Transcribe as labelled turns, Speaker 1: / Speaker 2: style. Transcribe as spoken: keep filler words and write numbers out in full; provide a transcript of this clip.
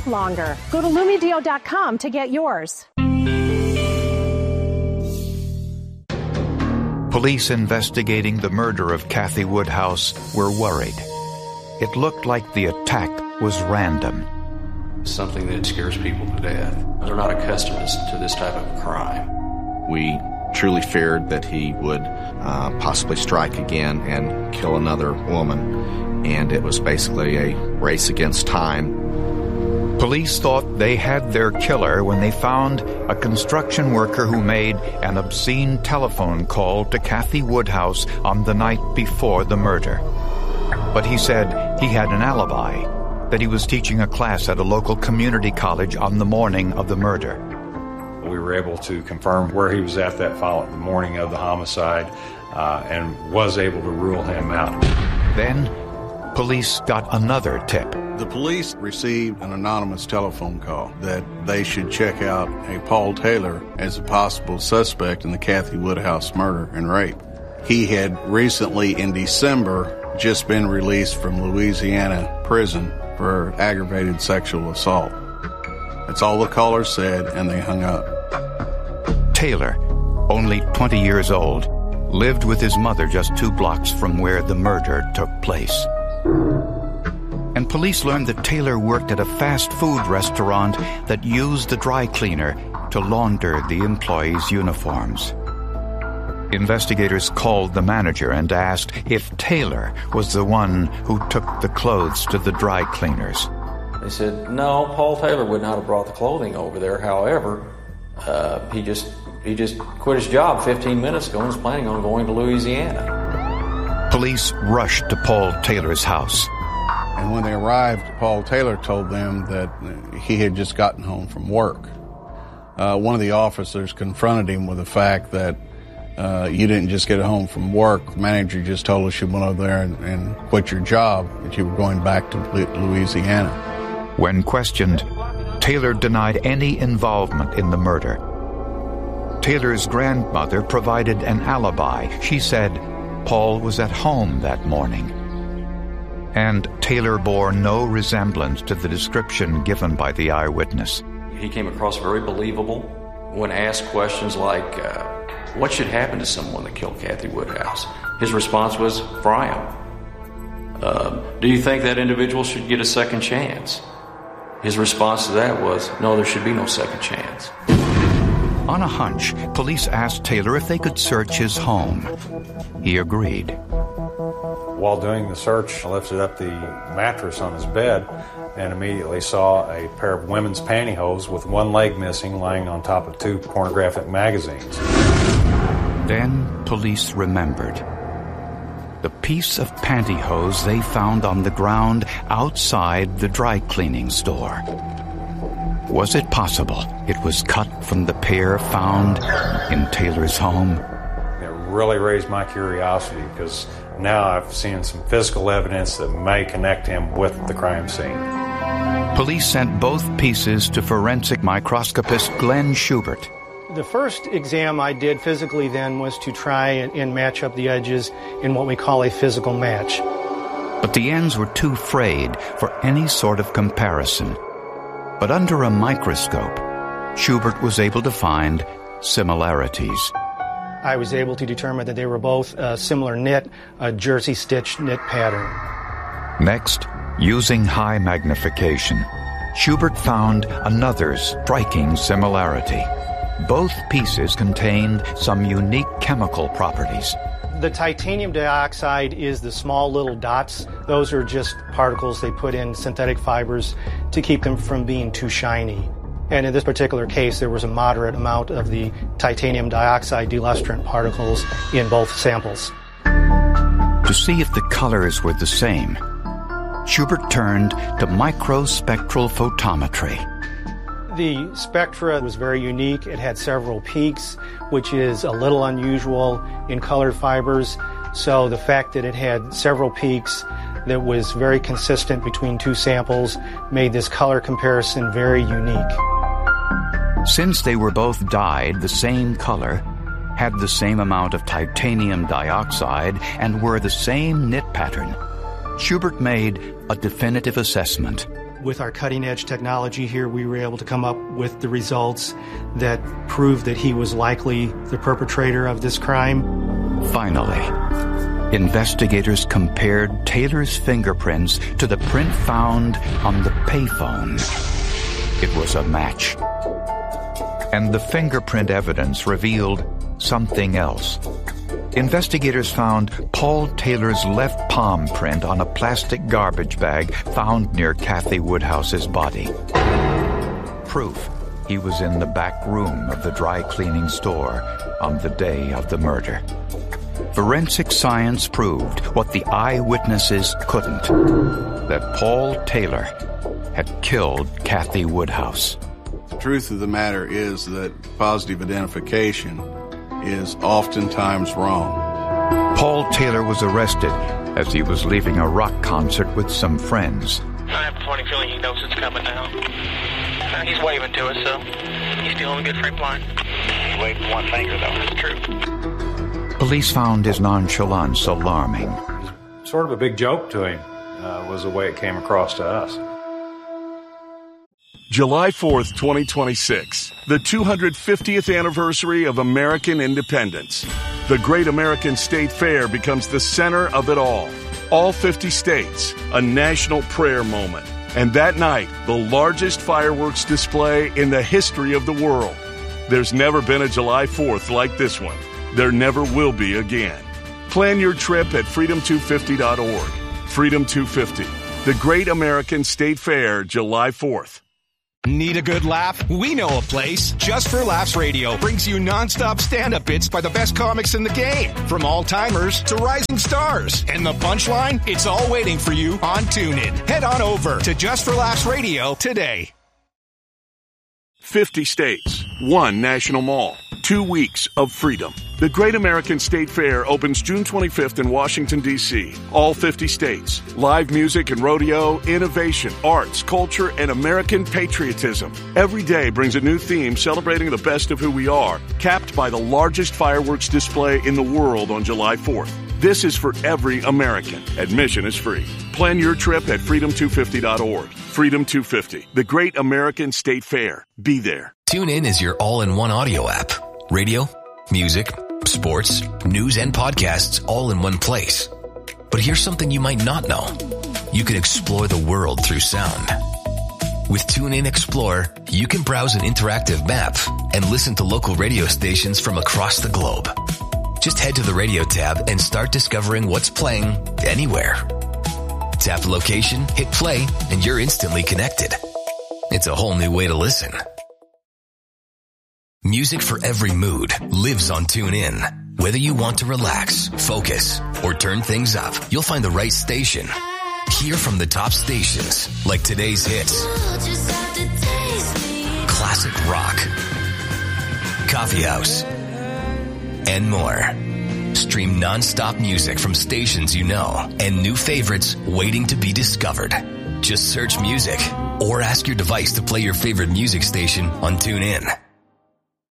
Speaker 1: longer. Go to Lumedeal dot com to get yours.
Speaker 2: Police investigating the murder of Kathy Woodhouse were worried. It looked like the attack was random.
Speaker 3: Something that scares people to death. They're not accustomed to this type of crime.
Speaker 4: We truly feared that he would uh, possibly strike again and kill another woman, and it was basically a race against time.
Speaker 2: Police thought they had their killer when they found a construction worker who made an obscene telephone call to Kathy Woodhouse on the night before the murder. But he said he had an alibi, that he was teaching a class at a local community college on the morning of the murder.
Speaker 5: We were able to confirm where he was at that fall the morning of the homicide uh, and was able to rule him out.
Speaker 2: Then police got another tip.
Speaker 6: The police received an anonymous telephone call that they should check out a Paul Taylor as a possible suspect in the Kathy Woodhouse murder and rape. He had recently, in December, just been released from Louisiana prison for aggravated sexual assault. That's all the caller said, and they hung up.
Speaker 2: Taylor, only twenty years old, lived with his mother just two blocks from where the murder took place. And police learned that Taylor worked at a fast food restaurant that used the dry cleaner to launder the employees' uniforms. Investigators called the manager and asked if Taylor was the one who took the clothes to the dry cleaners.
Speaker 3: They said, no, Paul Taylor would not have brought the clothing over there. However, uh, he just he just quit his job fifteen minutes ago and was planning on going to Louisiana.
Speaker 2: Police rushed to Paul Taylor's house.
Speaker 6: And when they arrived, Paul Taylor told them that he had just gotten home from work. Uh, one of the officers confronted him with the fact that uh, you didn't just get home from work. The manager just told us you went over there and, and quit your job, that you were going back to Louisiana.
Speaker 2: When questioned, Taylor denied any involvement in the murder. Taylor's grandmother provided an alibi. She said Paul was at home that morning. And Taylor bore no resemblance to the description given by the eyewitness.
Speaker 3: He came across very believable when asked questions like, uh, what should happen to someone that killed Kathy Woodhouse? His response was, fry him. Uh, do you think that individual should get a second chance? His response to that was, no, there should be no second chance.
Speaker 2: On a hunch, police asked Taylor if they could search his home. He agreed.
Speaker 5: While doing the search, I lifted up the mattress on his bed and immediately saw a pair of women's pantyhose with one leg missing lying on top of two pornographic magazines.
Speaker 2: Then police remembered. The piece of pantyhose they found on the ground outside the dry cleaning store. Was it possible it was cut from the pair found in Taylor's home?
Speaker 5: It really raised my curiosity because now I've seen some physical evidence that may connect him with the crime scene.
Speaker 2: Police sent both pieces to forensic microscopist Glenn Schubert.
Speaker 7: The first exam I did physically then was to try and, and match up the edges in what we call a physical match.
Speaker 2: But the ends were too frayed for any sort of comparison. But under a microscope, Schubert was able to find similarities.
Speaker 7: I was able to determine that they were both a similar knit, a jersey stitch knit pattern.
Speaker 2: Next, using high magnification, Schubert found another striking similarity. Both pieces contained some unique chemical properties.
Speaker 7: The titanium dioxide is the small little dots. Those are just particles they put in synthetic fibers to keep them from being too shiny. And in this particular case, there was a moderate amount of the titanium dioxide delustrant particles in both samples.
Speaker 2: To see if the colors were the same, Schubert turned to microspectral photometry.
Speaker 7: The spectra was very unique. It had several peaks, which is a little unusual in colored fibers. So the fact that it had several peaks that was very consistent between two samples made this color comparison very unique.
Speaker 2: Since they were both dyed the same color, had the same amount of titanium dioxide, and were the same knit pattern, Schubert made a definitive assessment.
Speaker 7: With our cutting-edge technology here, we were able to come up with the results that proved that he was likely the perpetrator of this crime.
Speaker 2: Finally, investigators compared Taylor's fingerprints to the print found on the payphone. It was a match. And the fingerprint evidence revealed something else. Investigators found Paul Taylor's left palm print on a plastic garbage bag found near Kathy Woodhouse's body. Proof he was in the back room of the dry cleaning store on the day of the murder. Forensic science proved what the eyewitnesses couldn't, that Paul Taylor had killed Kathy Woodhouse.
Speaker 6: The truth of the matter is that positive identification is oftentimes wrong.
Speaker 2: Paul Taylor was arrested as he was leaving a rock concert with some friends.
Speaker 8: I have a funny feeling he knows it's coming now. Uh, he's waving to us, so he's still in a good frame of mind. He's waving with one finger, though. It's true.
Speaker 2: Police found his nonchalance alarming.
Speaker 5: Sort of a big joke to him uh, was the way it came across to us.
Speaker 9: July fourth, twenty twenty-six, the two hundred fiftieth anniversary of American independence. The Great American State Fair becomes the center of it all. All fifty states, a national prayer moment. And that night, the largest fireworks display in the history of the world. There's never been a July fourth like this one. There never will be again. Plan your trip at freedom two fifty dot org. Freedom two fifty, the Great American State Fair, July fourth.
Speaker 10: Need a good laugh? We know a place. Just for Laughs Radio brings you nonstop stand-up bits by the best comics in the game, from all-timers to rising stars. And the punchline? It's all waiting for you on TuneIn. Head on over to Just for Laughs Radio today.
Speaker 9: fifty states, one national mall, two weeks of freedom. The Great American State Fair opens June twenty-fifth in Washington, D C All fifty states. Live music and rodeo, innovation, arts, culture, and American patriotism. Every day brings a new theme celebrating the best of who we are, capped by the largest fireworks display in the world on July fourth. This is for every American. Admission is free. Plan your trip at freedom two fifty dot org. Freedom two fifty, the Great American State Fair. Be there.
Speaker 11: TuneIn is your all-in-one audio app. Radio, music, sports, news, and podcasts all in one place. But here's something you might not know. You can explore the world through sound. With TuneIn Explore, you can browse an interactive map and listen to local radio stations from across the globe. Just head to the radio tab and start discovering what's playing anywhere. Tap location, hit play, and you're instantly connected. It's a whole new way to listen. Music for every mood lives on TuneIn. Whether you want to relax, focus, or turn things up, you'll find the right station. Hear from the top stations, like today's hits, classic rock, coffee house, and more. Stream non-stop music from stations you know and new favorites waiting to be discovered. Just search music or ask your device to play your favorite music station on TuneIn.